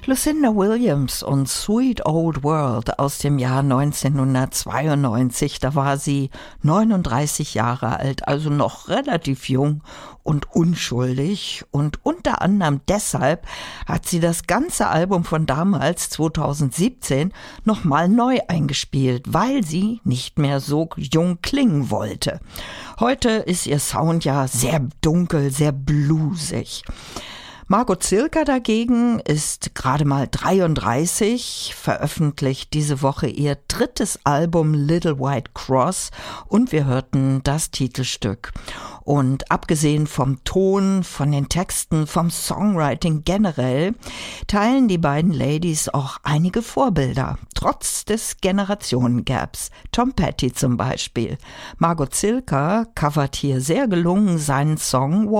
Lucinda Williams und Sweet Old World aus dem Jahr 1992. Da war sie 39 Jahre alt, also noch relativ jung und unschuldig. Und unter anderem deshalb hat sie das ganze Album von damals, 2017, nochmal neu eingespielt, weil sie nicht mehr so jung klingen wollte. Heute ist ihr Sound ja sehr dunkel, sehr bluesig. Margot Cilka dagegen ist gerade mal 33, veröffentlicht diese Woche ihr drittes Album Little White Cross und wir hörten das Titelstück. Und abgesehen vom Ton, von den Texten, vom Songwriting generell, teilen die beiden Ladies auch einige Vorbilder, trotz des Generationengaps. Tom Petty zum Beispiel. Margot Cilka covert hier sehr gelungen seinen Song